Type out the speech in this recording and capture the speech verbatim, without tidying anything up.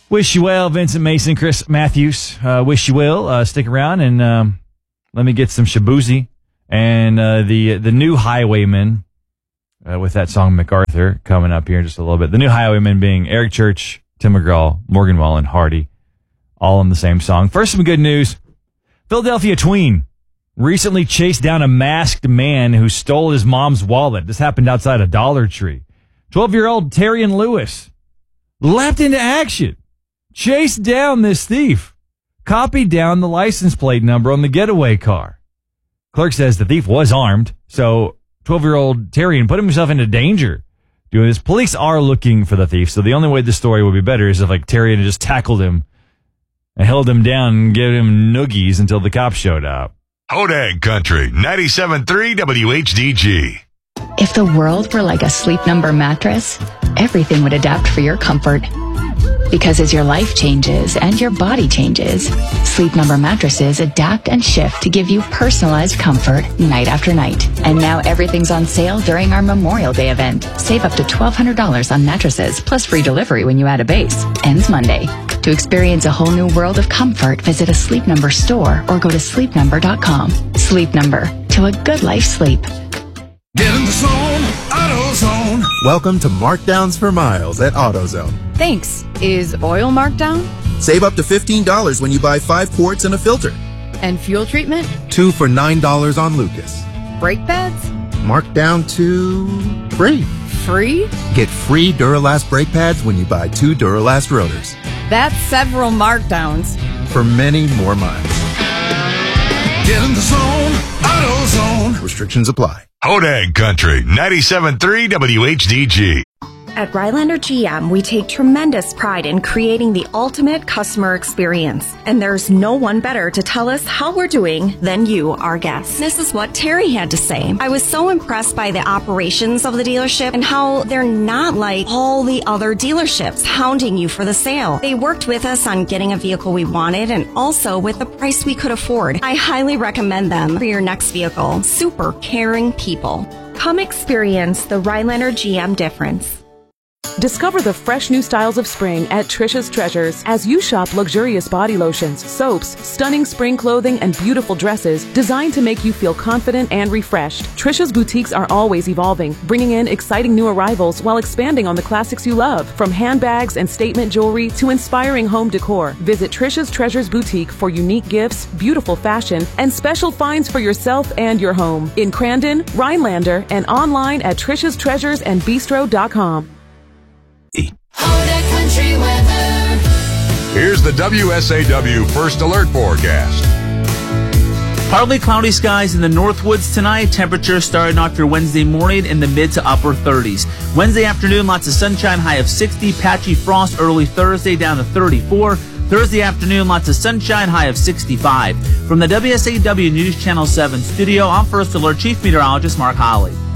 Wish you well, Vincent Mason, Chris Matthews. Uh, wish you will. Uh, stick around and um, let me get some Shabuzi and uh, the the new Highwaymen uh, with that song MacArthur coming up here in just a little bit. The new Highwaymen being Eric Church, Tim McGraw, Morgan Wallen, Hardy, all in the same song. First, some good news. Philadelphia tween recently chased down a masked man who stole his mom's wallet. This happened outside a Dollar Tree. twelve-year-old Terrian Lewis leapt into action, chased down this thief, copied down the license plate number on the getaway car. Clerk says the thief was armed, so twelve-year-old Terrian put himself into danger doing this. Police are looking for the thief, so the only way this story would be better is if like Terrian had just tackled him and held him down and gave him noogies until the cops showed up. Hodag Country, ninety-seven point three W H D G. If the world were like a Sleep Number mattress, everything would adapt for your comfort. Because as your life changes and your body changes, Sleep Number mattresses adapt and shift to give you personalized comfort night after night. And now everything's on sale during our Memorial Day event. Save up to twelve hundred dollars on mattresses, plus free delivery when you add a base. Ends Monday. To experience a whole new world of comfort, visit a Sleep Number store or go to sleep number dot com. Sleep Number. To a good life sleep. Get in the zone, AutoZone. Welcome to Markdowns for Miles at AutoZone. Thanks. Is oil marked down? Save up to fifteen dollars when you buy five quarts and a filter. And fuel treatment? Two for nine dollars on Lucas. Brake pads? Marked down to free. Free? Get free Duralast brake pads when you buy two Duralast rotors. That's several markdowns. For many more miles. Get in the zone, AutoZone. Restrictions apply. Hodag Country, ninety-seven point three W H D G. At Rylander G M, we take tremendous pride in creating the ultimate customer experience. And there's no one better to tell us how we're doing than you, our guests. This is what Terry had to say. I was so impressed by the operations of the dealership and how they're not like all the other dealerships hounding you for the sale. They worked with us on getting a vehicle we wanted and also with the price we could afford. I highly recommend them for your next vehicle. Super caring people. Come experience the Rylander G M difference. Discover the fresh new styles of spring at Trisha's Treasures as you shop luxurious body lotions, soaps, stunning spring clothing, and beautiful dresses designed to make you feel confident and refreshed. Trisha's boutiques are always evolving, bringing in exciting new arrivals while expanding on the classics you love. From handbags and statement jewelry to inspiring home decor, visit Trisha's Treasures Boutique for unique gifts, beautiful fashion, and special finds for yourself and your home. In Crandon, Rhinelander, and online at trishas treasures and bistro dot com. Country weather. Here's the W S A W First Alert forecast. Partly cloudy skies in the Northwoods tonight. Temperatures starting off your Wednesday morning in the mid to upper thirties. Wednesday afternoon, lots of sunshine, high of sixty. Patchy frost early Thursday down to thirty-four. Thursday afternoon, lots of sunshine, high of sixty-five. From the W S A W News Channel seven studio, I'm First Alert Chief Meteorologist Mark Holly.